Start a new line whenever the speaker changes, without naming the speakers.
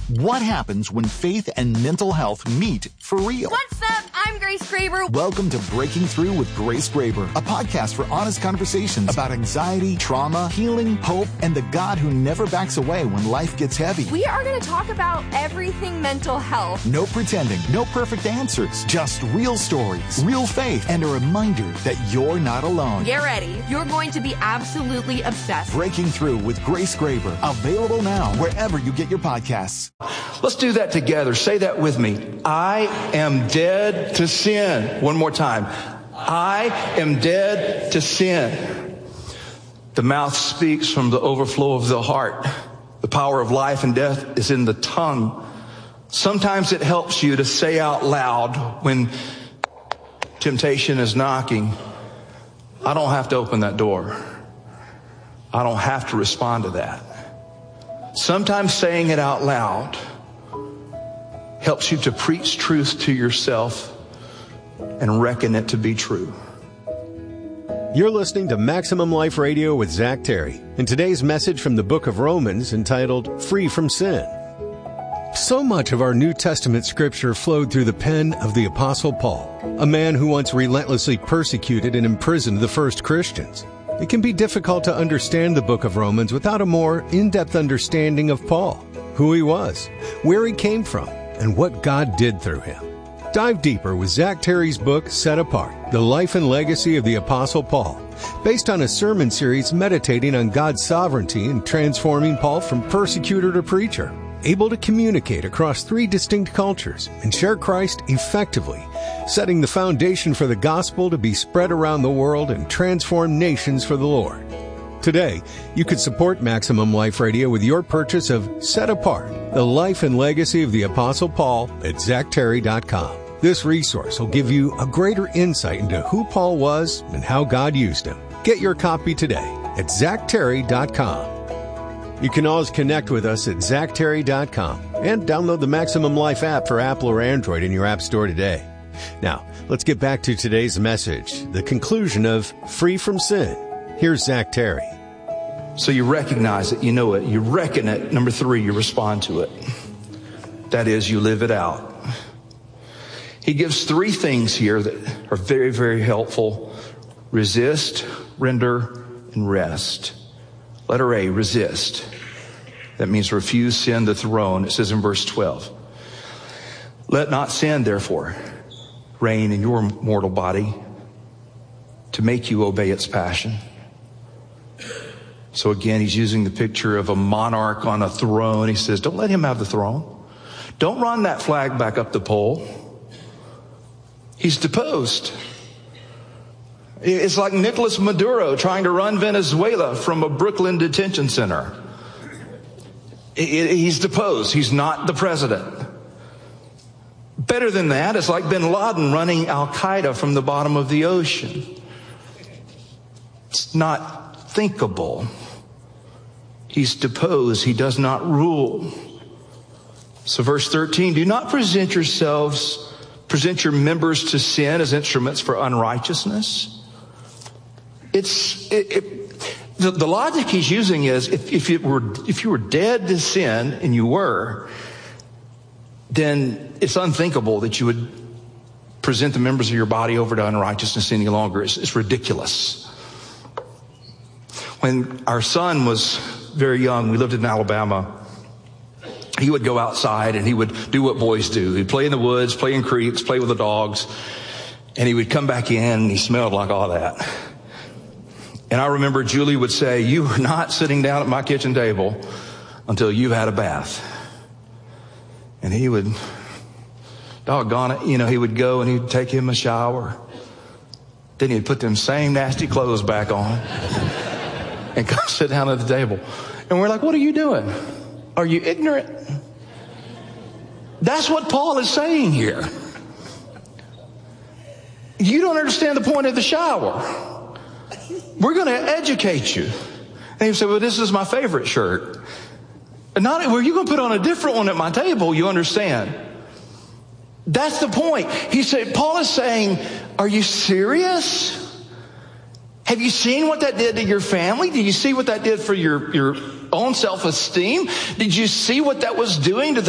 What happens when faith and mental health meet for real?
What's up? I'm Grace Graber.
Welcome to Breaking Through with Grace Graber, a podcast for honest conversations about anxiety, trauma, healing, hope, and the God who never backs away when life gets heavy.
We are going to talk about everything mental health.
No pretending, no perfect answers, just real stories, real faith, and a reminder that you're not alone.
Get ready. You're going to be absolutely obsessed.
Breaking Through with Grace Graber, available now wherever you get your podcasts.
Let's do that together. Say that with me. I am dead to sin. One more time. I am dead to sin. The mouth speaks from the overflow of the heart. The power of life and death is in the tongue. Sometimes it helps you to say out loud when temptation is knocking, I don't have to open that door. I don't have to respond to that. Sometimes saying it out loud helps you to preach truth to yourself and reckon it to be true.
You're listening to Maximum Life Radio with Zach Terry, and today's message from the book of Romans entitled Free from Sin. So much of our New Testament scripture flowed through the pen of the Apostle Paul, a man who once relentlessly persecuted and imprisoned the first Christians. It can be difficult to understand the book of Romans without a more in-depth understanding of Paul, who he was, where he came from, and what God did through him. Dive deeper with Zach Terry's book, Set Apart, The Life and Legacy of the Apostle Paul, based on a sermon series meditating on God's sovereignty in transforming Paul from persecutor to preacher, able to communicate across 3 distinct cultures and share Christ effectively, setting the foundation for the gospel to be spread around the world and transform nations for the Lord. Today, you could support Maximum Life Radio with your purchase of Set Apart, The Life and Legacy of the Apostle Paul at ZachTerry.com. This resource will give you a greater insight into who Paul was and how God used him. Get your copy today at ZachTerry.com. You can always connect with us at ZachTerry.com and download the Maximum Life app for Apple or Android in your app store today. Now, let's get back to today's message, the conclusion of Free from Sin. Here's Zach Terry.
So you recognize it, you know it, you reckon it. Number 3, you respond to it. That is, you live it out. He gives 3 things here that are very, very helpful. Resist, render, and rest. Letter A, resist. That means refuse sin, the throne. It says in verse 12, let not sin, therefore, reign in your mortal body to make you obey its passion. So again, he's using the picture of a monarch on a throne. He says, don't let him have the throne. Don't run that flag back up the pole. He's deposed. It's like Nicolas Maduro trying to run Venezuela from a Brooklyn detention center. He's deposed. He's not the president. Better than that, it's like bin Laden running Al-Qaeda from the bottom of the ocean. It's not thinkable. He's deposed. He does not rule. So verse 13, do not present your members to sin as instruments for unrighteousness. The logic he's using is if you were dead to sin, and you were, then it's unthinkable that you would present the members of your body over to unrighteousness any longer. It's ridiculous. When our son was very young, we lived in Alabama. He would go outside and he would do what boys do. He'd play in the woods, play in creeks, play with the dogs, and he would come back in and he smelled like all that. And I remember Julie would say, you are not sitting down at my kitchen table until you've had a bath. And he would, doggone it, he would go and he'd take him a shower. Then he'd put them same nasty clothes back on and come sit down at the table. And we're like, what are you doing? Are you ignorant? That's what Paul is saying here. You don't understand the point of the shower. We're going to educate you. And you say, well, this is my favorite shirt. And not, well, you're going to put on a different one at my table, you understand. That's the point. Paul is saying, are you serious? Have you seen what that did to your family? Did you see what that did for your own self-esteem? Did you see what that was doing to the